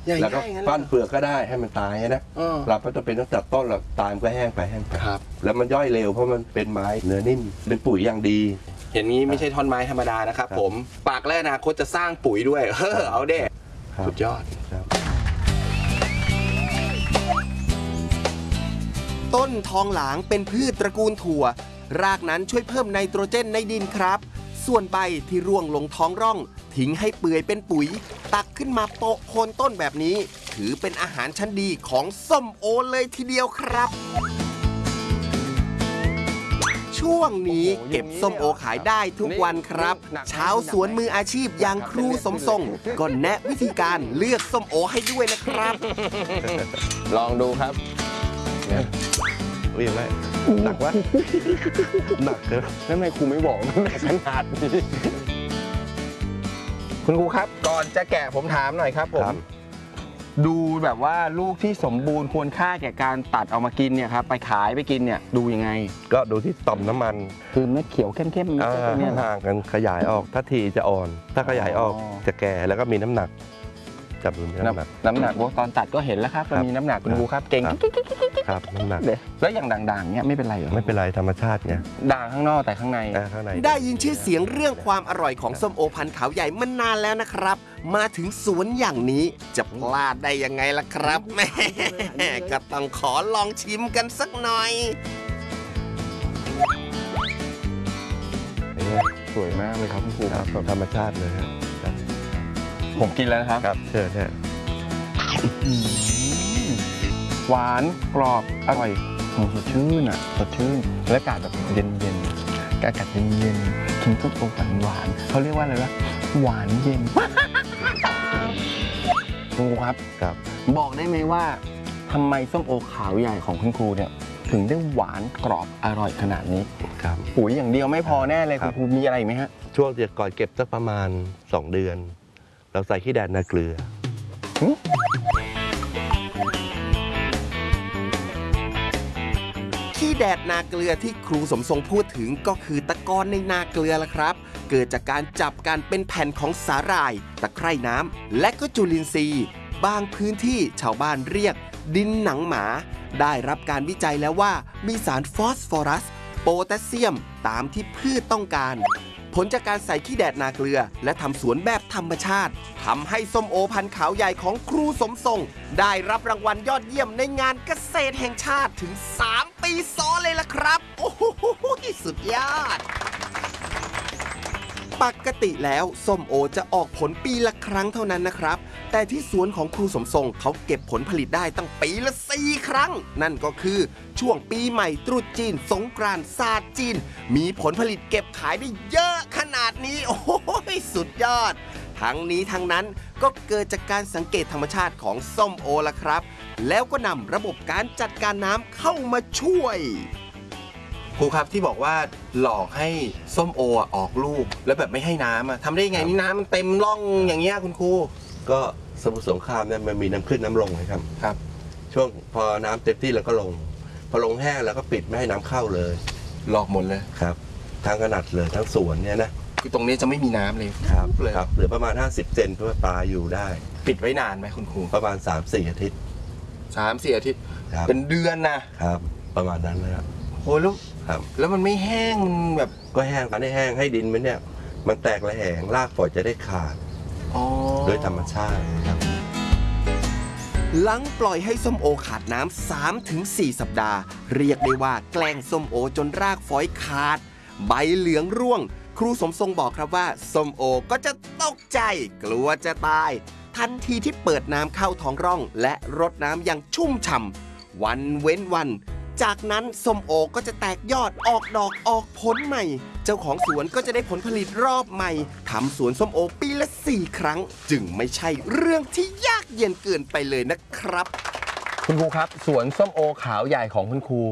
แล้วก็ปั้นเปลือกก็ได้ให้มันตายนะเราก็จะเป็นตั้งแต่ต้นเราตายมันก็แห้งไปครับแล้วมันย่อยเร็วเพราะมันเป็นไม้เนื้อนิ่มเป็นปุ๋ยอย่างดีเห็นงี้ไม่ใช่ท่อนไม้ธรรมดานะครับผมปากและอนาคตจะสร้างปุ๋ยด้วยเอาเด้สุดยอดต้นทองหลางเป็นพืชตระกูลถั่วรากนั้นช่วยเพิ่มไนโตรเจนในดินครับส่วนใบที่ร่วงลงท้องร่องทิ้งให้เปื่อยเป็นปุ๋ยตักขึ้นมาโปะโคนต้นแบบนี้ถือเป็นอาหารชั้นดีของส้มโอเลยทีเดียวครับช่วงนี้เก็บส้มโอขายได้ทุกวันครับชาวสวนมืออาชีพอย่างครูสมทรงก็แนะวิธีการเลือกส้มโอให้ด้วยนะครับลองดูครับวิ่งเลยหนักวะหนักเลยแล้วทำไมครูไม่บอกมันหนักขนาดนี้คุณครูครับก่อนจะแกะผมถามหน่อยครับผมดูแบบว่าลูกที่สมบูรณ์ควรค่าแก่การตัดเอามากินเนี่ยครับไปขายไปกินเนี่ยดูยังไงก็ดูที่ต่อมน้ำมันคือเม็ดเขียวเข้มๆเนี่ยห่างกันขยายออกถ้าทีจะอ่อนถ้าขยายออกจะแก่แล้วก็มีน้ำหนักจับดูมีน้ำหนักตอนตัดก็เห็นแล้วครับมันมีน้ำหนักคุณครูครับเก่งครับน้ำหนักแล้วอย่างด่างๆเนี่ยไม่เป็นไรเหรอไม่เป็นไรธรรมชาติไงด่างข้างนอกแต่ข้างในได้ยินชื่อเสียงเรื่องความอร่อยของส้มโอพันธุ์เขาใหญ่มานานแล้วนะครับมาถึงสวนอย่างนี้จะพลาดได้ยังไงล่ะครับแม่ก็ต้องขอลองชิมกันสักหน่อยสวยมากเลยครับคุณครูครับธรรมชาติเลยครับผมกินแล้วนะครับครับเชิญฮะหวานกรอบอร่อยสดชื่นอ่ะสดชื่นและอากาศแบบเย็นๆอากาศเย็นๆกินส้มโอหวานเขาเรียกว่าอะไรวะหวานเย็นครูครับบอกได้ไหมว่าทำไมส้มโอขาวใหญ่ของคุณครูเนี่ยถึงได้หวานกรอบอร่อยขนาดนี้ปุ๋ยอย่างเดียวไม่พอแน่เลยคุณครูมีอะไรไหมฮะช่วงก่อนเก็บสักประมาณ2 เดือนเราใส่ขี้แดดนาเกลือขี้แดดนาเกลือที่ครูสมทรงพูดถึงก็คือตะกอนในนาเกลือละครับเกิดจากการจับกันเป็นแผ่นของสาหร่ายตะไคร่น้ำและก็จุลินทรีย์บางพื้นที่ชาวบ้านเรียกดินหนังหมาได้รับการวิจัยแล้วว่ามีสารฟอสฟอรัสโพแทสเซียมตามที่พืชต้องการผลจากการใส่ขี้แดดนาเกลือและทำสวนแบบธรรมชาติทำให้ส้มโอพันธุ์ขาวใหญ่ของครูสมทรงได้รับรางวัลยอดเยี่ยมในงานเกษตรแห่งชาติถึง3 ปีซ้อนเลยล่ะครับโอ้โหสุดยอดปกติแล้วส้มโอจะออกผลปีละครั้งเท่านั้นนะครับแต่ที่สวนของครูสมทรงเขาเก็บผลผลิตได้ตั้งปีละ4 ครั้งนั่นก็คือช่วงปีใหม่ตรุษจีนสงกรานต์ศาสตร์จีนมีผลผลิตเก็บขายได้เยอะขนาดนี้โอ้โหสุดยอดทั้งนี้ทั้งนั้นก็เกิดจากการสังเกตธรรมชาติของส้มโอล่ะครับแล้วก็นำระบบการจัดการน้ำเข้ามาช่วยครูครับที่บอกว่าหลอกให้ส้มโอออกลูกแล้วแบบไม่ให้น้ำทำได้ยังไงนี่น้ำมันเต็มร่องอย่างเงี้ยคุณครูก็สมุทรสงครามเนี่ยมันมีน้ำขึ้นน้ำลงครับช่วงพอน้ำเต็มที่แล้วก็ลงพอลงแห้งแล้วก็ปิดไม่ให้น้ำเข้าเลยหลอกหมดเลยครับทั้งขนาดเลยทั้งสวนเนี่ยนะคือตรงนี้จะไม่มีน้ำเลยครับเหลือประมาณ50 เซนเพื่อปลาอยู่ได้ปิดไว้นานไหมคุณครูประมาณ 3-4 อาทิตย์ 3-4 อาทิตย์เป็นเดือนนะครับประมาณนั้นเลยครับโอ้แล้วมันไม่แห้งมันแบบก็แห้งให้แห้งให้ดินมันเนี่ยมันแตกระแหงรากฝอยจะได้ขาดโดยธรรมชาติครับหลังปล่อยให้ส้มโอขาดน้ำ3-4 สัปดาห์เรียกได้ว่าแกล้งส้มโอจนรากฝอยขาดใบเหลืองร่วงครูสมทรงบอกครับว่าส้มโอก็จะตกใจกลัวจะตายทันทีที่เปิดน้ำเข้าท้องร่องและรดน้ำอย่างชุ่มฉ่ำวันเว้นวันจากนั้นส้มโอก็จะแตกยอดออกดอกออกผลใหม่เจ้าของสวนก็จะได้ผลผลิตรอบใหม่ทำสวนส้มโอปีละ4 ครั้งจึงไม่ใช่เรื่องที่ยากเย็นเกินไปเลยนะครับคุณครูครับสวนส้มโอขาวใหญ่ของคุณครู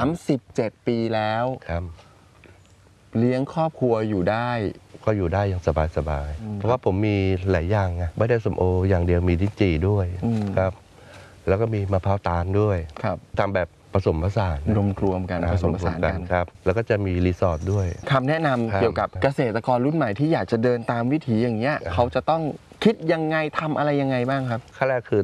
37 ปีแล้วครับเลี้ยงครอบครัวอยู่ได้ก็อยู่ได้อย่างสบายๆเพราะว่าผมมีหลายอย่างไงไม่ได้ส้มโออย่างเดียวมีลิ้นจี่ด้วยครับแล้วก็มีมะพร้าวตาลด้วยครับทำแบบผสมผสานรวมกันผสมผสานกันครับแล้วก็จะมีรีสอร์ทด้วยคำแนะนำเกี่ยวกับเกษตรกรรุ่นใหม่ที่อยากจะเดินตามวิถีอย่างเงี้ยเขาจะต้องคิดยังไงทำอะไรยังไงบ้างครับขั้นแรกคือ